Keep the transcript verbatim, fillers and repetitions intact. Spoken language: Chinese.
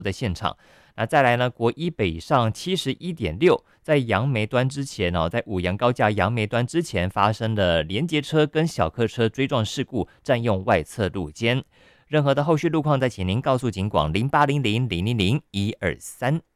在现场。那再来呢，国一北上 七十一点六， 在杨梅端之前哦，在五杨高架杨梅端之前发生了连接车跟小客车追撞事故，占用外侧路肩。任何的后续路况，再请您告诉警广零八零零零零零一二三。